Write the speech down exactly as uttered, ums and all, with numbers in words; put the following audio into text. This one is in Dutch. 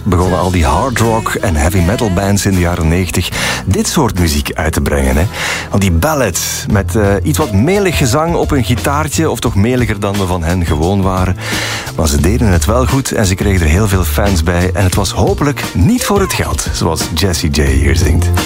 begonnen al die hard rock en heavy metal bands in de jaren negentig dit soort muziek uit te brengen. Hè? Want die ballads met uh, iets wat melig gezang op een gitaartje, of toch meliger dan we van hen gewoon waren. Maar ze deden het wel goed en ze kregen er heel veel fans bij. En het was hopelijk niet voor het geld, zoals Jessie J hier zingt.